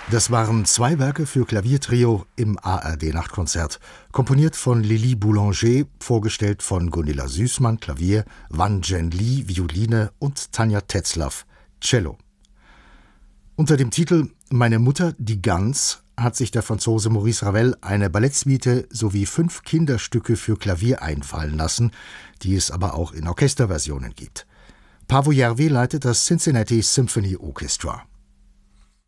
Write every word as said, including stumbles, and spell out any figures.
Das waren zwei Werke für Klaviertrio im A R D-Nachtkonzert, komponiert von Lili Boulanger, vorgestellt von Gunilla Süßmann, Klavier, Wan Zhen Li, Violine und Tanja Tetzlaff, Cello. Unter dem Titel »Meine Mutter, die Gans« hat sich der Franzose Maurice Ravel eine Ballettsuite sowie fünf Kinderstücke für Klavier einfallen lassen, die es aber auch in Orchesterversionen gibt. Paavo Järvi leitet das Cincinnati Symphony Orchestra.